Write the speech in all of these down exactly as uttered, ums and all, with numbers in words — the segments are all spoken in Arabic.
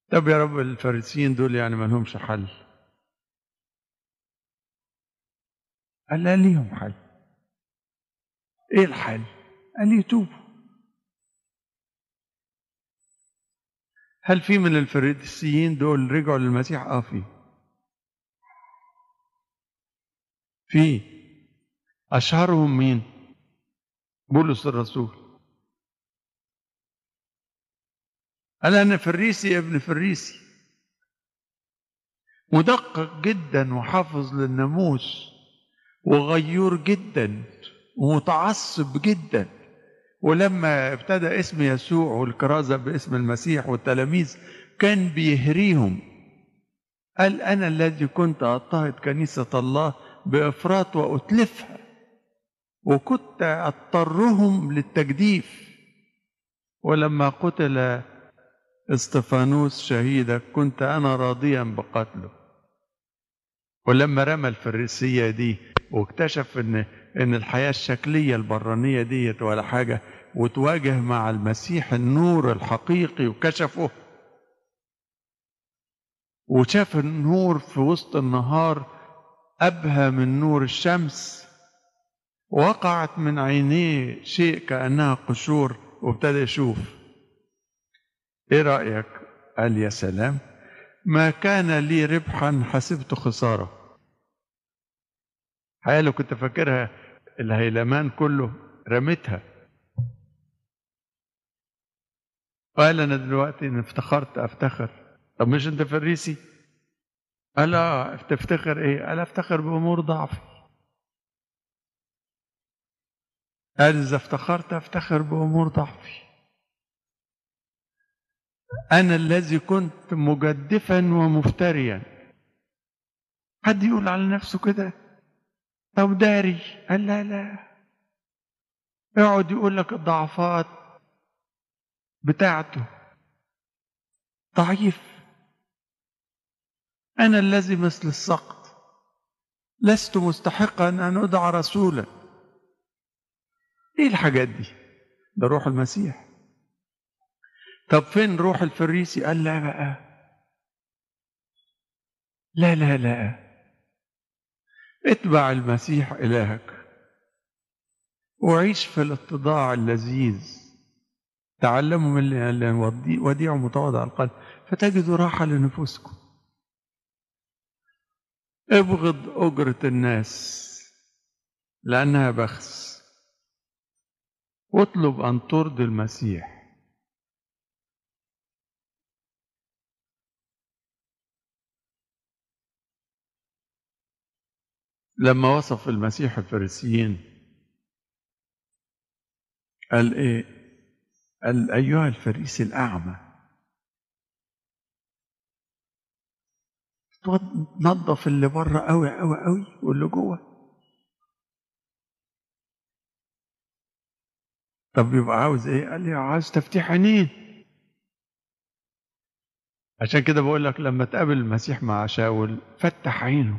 طب يا رب الفريسيين دول يعني ما لهمش حل؟ قال لا ليهم حل. ايه الحل؟ قال يتوبوا. هل في من الفريسيين دول رجعوا للمسيح؟ اه في في اشهرهم مين؟ بولس الرسول. قال انا فريسي ابن فريسي، مدقق جدا وحافظ للناموس وغيور جدا ومتعصب جدا. ولما ابتدى اسم يسوع والكرازة باسم المسيح والتلاميذ كان بيهريهم. قال أنا الذي كنت أضطهد كنيسة الله بإفراط وأتلفها، وكنت أضطرهم للتجديف. ولما قتل اسطفانوس شهيدك كنت أنا راضيا بقتله. ولما رمى الفريسية دي واكتشف ان ان الحياة الشكلية البرانية ديت ولا حاجة، وتواجه مع المسيح النور الحقيقي وكشفه، وشاف النور في وسط النهار أبهى من نور الشمس، وقعت من عينيه شيء كأنها قشور وابتدى يشوف. ايه رأيك؟ قال يا سلام، ما كان لي ربحا حسبته خسارة. حقيقة لو كنت فاكرها الهيلمان كله رميتها. قال انا دلوقتي ان افتخرت افتخر. طب مش انت فريسي؟ قال لا. تفتخر ايه؟ قال افتخر بامور ضعفي. قال اذا افتخرت افتخر بامور ضعفي. انا الذي كنت مجدفا ومفتريا. حد يقول على نفسه كده؟ طب داري. قال لا لا، يقعد يقول لك الضعفات بتاعته. ضعيف. انا الذي مثل السقط لست مستحقا ان ادعى رسولا. ايه الحاجات دي؟ ده روح المسيح. طب فين روح الفريسي؟ قال لا بقى، لا لا لا، اتبع المسيح إلهك وعيش في الاتضاع اللذيذ. تعلموا من اللي وديع متواضع القلب فتجدوا راحة لنفوسكم. ابغض أجرة الناس لأنها بخس، واطلب أن ترضي المسيح. لما وصف المسيح الفريسيين قال ايه؟ قال ايها الفريسي الاعمى، نظف اللي بره قوي قوي قوي واللي جوه. طب يبقى عاوز ايه؟ قال لي عاوز تفتيح عينين. عشان كده بقول لك لما تقابل المسيح مع شاول فتح عينه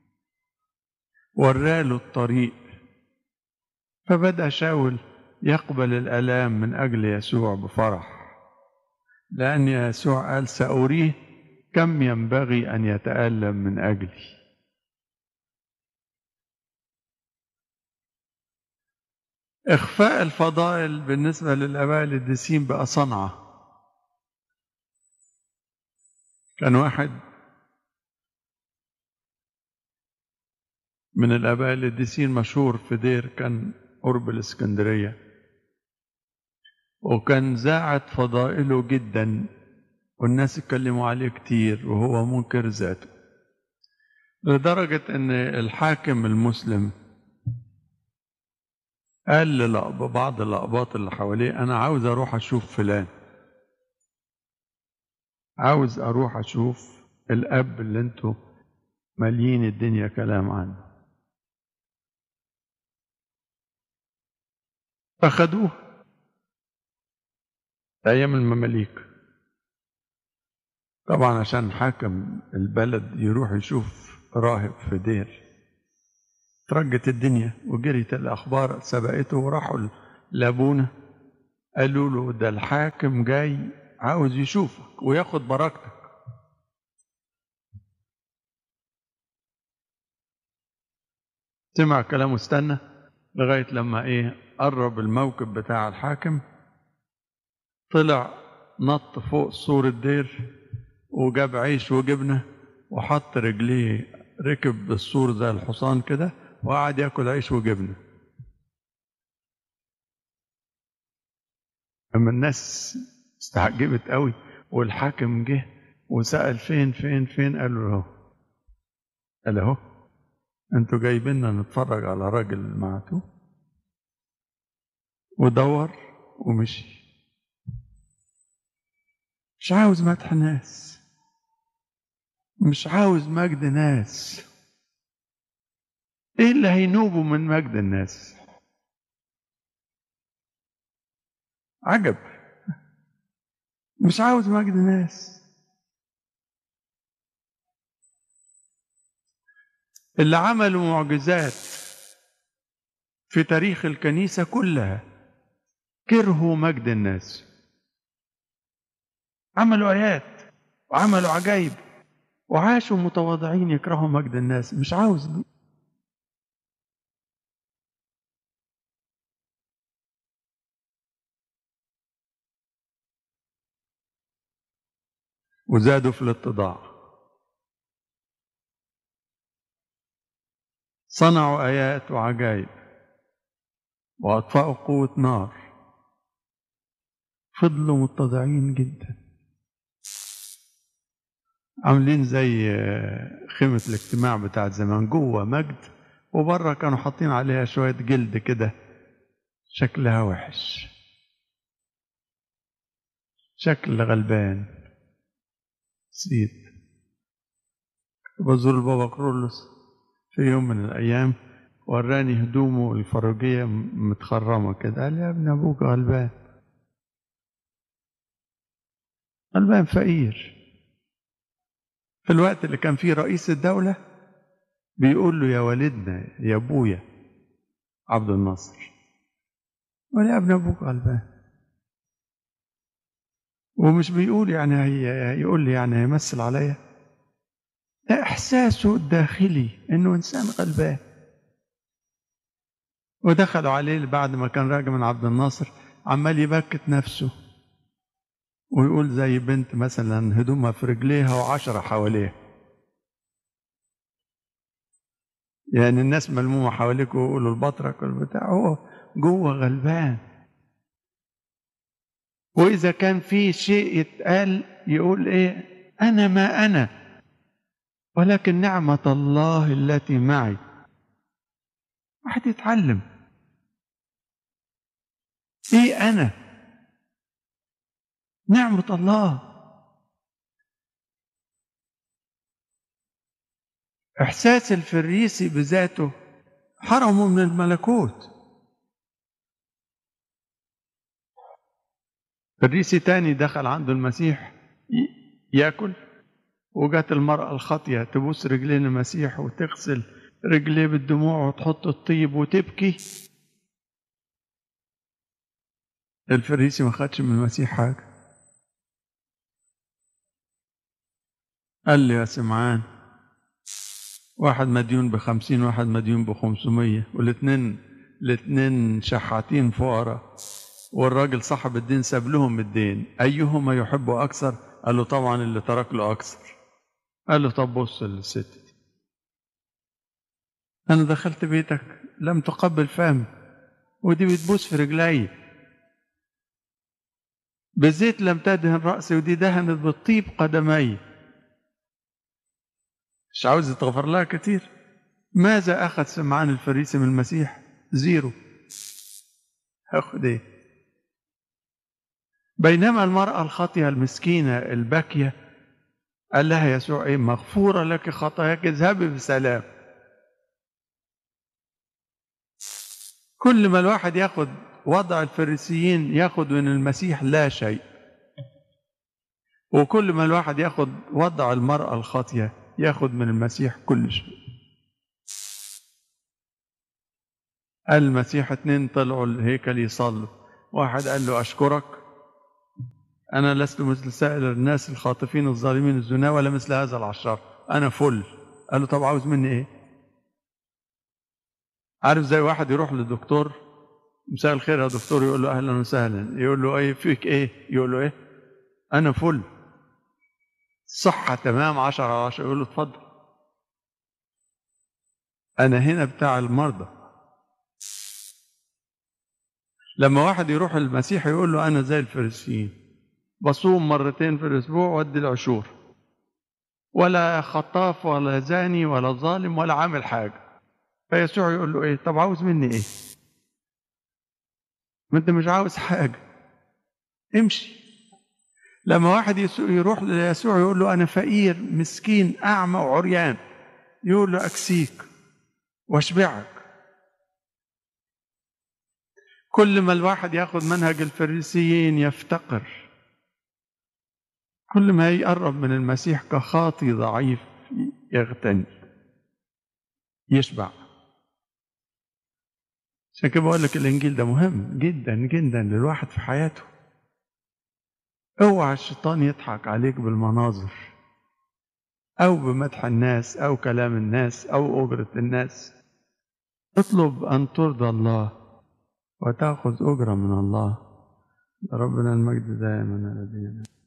وراله الطريق، فبدأ شاول يقبل الآلام من أجل يسوع بفرح، لأن يسوع قال سأريه كم ينبغي أن يتألم من أجلي. إخفاء الفضائل بالنسبة للآباء القديسين بقى صنعة. كان واحد من الآباء القديسين مشهور في دير كان قرب الإسكندرية، وكان زاعت فضائله جدا والناس اتكلموا عليه كتير وهو منكر ذاته، لدرجة ان الحاكم المسلم قال لبعض الأقباط اللي حواليه انا عاوز اروح اشوف فلان، عاوز اروح اشوف الاب اللي انتوا مالين الدنيا كلام عنه. فخدوه ايام المماليك، طبعا عشان حاكم البلد يروح يشوف راهب في دير، ترجت الدنيا وجريت الأخبار سبقته وراحوا لابونا قالوا له ده الحاكم جاي عاوز يشوفك وياخد بركتك. سمع كلامه واستنى لغاية لما إيه قرب الموكب بتاع الحاكم، طلع نط فوق سور الدير وجاب عيش وجبنة وحط رجليه، ركب بالسور زي الحصان كده وقعد ياكل عيش وجبنة. أما الناس استعجبت قوي، والحاكم جه وسأل فين فين فين، قال له اهو. قال اهو انتوا جايبيننا نتفرج على راجل معتوه؟ ودور ومشي. مش عاوز مدح ناس، مش عاوز مجد ناس. ايه اللي هينوبوا من مجد الناس؟ عجب. مش عاوز مجد ناس. اللي عملوا معجزات في تاريخ الكنيسة كلها كرهوا مجد الناس. عملوا آيات وعملوا عجائب وعاشوا متواضعين يكرهوا مجد الناس. مش عاوز. وزادوا في الاتضاع، صنعوا آيات وعجائب وأطفأوا قوة نار، فضلوا متضعين جدا، عاملين زي خيمة الاجتماع بتاع زمان، جوه مجد وبره كانوا حاطين عليها شوية جلد كده شكلها وحش، شكل غلبان سيد. بزور البابا كرولوس في يوم من الأيام، وراني هدومه الفروجية متخرمة كده، قال يا ابن أبوك غلبان، غلبان فقير. في الوقت اللي كان فيه رئيس الدولة بيقول له يا والدنا يا أبويا عبد الناصر، ولا يا ابن أبوك غلبان. ومش بيقول يعني هي يقول لي يعني هيمثل عليا، ده إحساسه الداخلي إنه إنسان غلبان. ودخلوا عليه بعد ما كان راجع من عبد الناصر عمال يبكت نفسه ويقول زي بنت مثلا هدومها في رجليها وعشرة حواليها، يعني الناس ملمومة حواليك ويقولوا البطرك والبتاع، هو جوه غلبان. وإذا كان في شيء يتقال يقول إيه، أنا ما أنا ولكن نعمة الله التي معي. واحد يتعلم إيه أنا، نعمة الله. إحساس الفريسي بذاته حرمه من الملكوت. فريسي تاني دخل عنده المسيح ياكل، وجات المرأة الخاطية تبوس رجلين المسيح وتغسل رجليه بالدموع وتحط الطيب وتبكي. الفريسي ما خدش من المسيح حاجة. قال لي يا سمعان، واحد مديون بخمسين واحد مديون بخمسمية، والاثنين الاثنين شحاتين فقراء، والراجل صاحب الدين ساب لهم الدين، أيهما يحب أكثر؟ قال له طبعا اللي ترك له أكثر. قال له طب بص للست دي، أنا دخلت بيتك لم تقبل فمي، ودي بتبوس في رجلي، بزيت لم تدهن رأسي، ودي دهنت بالطيب قدمي. مش عاوز يتغفر لها كتير؟ ماذا أخذ سمعان الفريسي من المسيح؟ زيرو. هاخد ايه؟ بينما المرأة الخاطئة المسكينة الباكية قال لها يسوع ايه، مغفورة لك خطاياك، اذهبي بسلام. كل ما الواحد ياخد وضع الفريسيين ياخد من المسيح لا شيء، وكل ما الواحد ياخد وضع المرأة الخاطئة ياخد من المسيح كل شيء. قال المسيح اتنين طلعوا الهيكل يصلوا، واحد قال له أشكرك، أنا لست مثل سائر الناس الخاطفين الظالمين الزنا ولا مثل هذا العشار، أنا فل. قال له طب عاوز مني إيه؟ عارف زي واحد يروح للدكتور، مساء الخير يا دكتور، يقول له اهلا وسهلا، يقول له ايه فيك ايه؟ يقول له ايه؟ انا فل، صحة تمام عشرة على عشرة. يقول له اتفضل، انا هنا بتاع المرضى. لما واحد يروح المسيح يقول له انا زي الفريسيين، بصوم مرتين في الاسبوع وادي العشور، ولا خطاف ولا زاني ولا ظالم ولا عامل حاجة. فيسوع يقول له ايه؟ طب عاوز مني ايه؟ ما انت مش عاوز حاجة، امشي. لما واحد يروح ليسوع يقول له انا فقير مسكين اعمى وعريان، يقول له اكسيك واشبعك. كل ما الواحد ياخد منهج الفريسيين يفتقر، كل ما يقرب من المسيح كخاطي ضعيف يغتني يشبع. عشان كده بقول لك الانجيل ده مهم جدا جدا للواحد في حياته. اوعى الشيطان يضحك عليك بالمناظر او بمدح الناس او كلام الناس او اجرة الناس. اطلب ان ترضى الله وتأخذ أجرة من الله. ربنا المجد دائما الذين